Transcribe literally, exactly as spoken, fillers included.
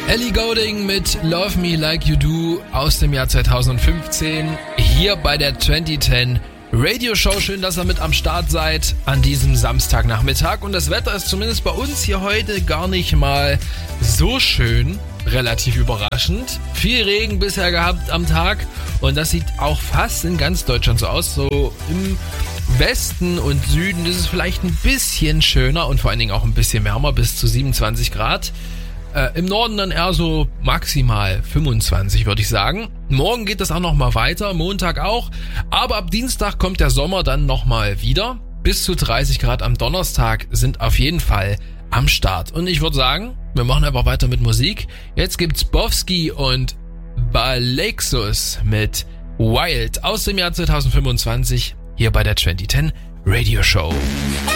Ellie Goulding mit Love Me Like You Do aus dem Jahr zweitausendfünfzehn. Hier bei der zwanzig zehn Radio Show. Schön, dass ihr mit am Start seid an diesem Samstagnachmittag. Und das Wetter ist zumindest bei uns hier heute gar nicht mal so schön. Relativ überraschend. Viel Regen bisher gehabt am Tag. Und das sieht auch fast in ganz Deutschland so aus. So im Westen und Süden ist es vielleicht ein bisschen schöner und vor allen Dingen auch ein bisschen wärmer, bis zu siebenundzwanzig Grad. Äh, Im Norden dann eher so maximal fünfundzwanzig, würde ich sagen. Morgen geht das auch nochmal weiter, Montag auch. Aber ab Dienstag kommt der Sommer dann nochmal wieder. Bis zu dreißig Grad am Donnerstag sind auf jeden Fall am Start. Und ich würde sagen, wir machen einfach weiter mit Musik. Jetzt gibt's Bowski und Balexus mit Wild aus dem Jahr zweitausendfünfundzwanzig hier bei der zwanzig zehn Radio Show.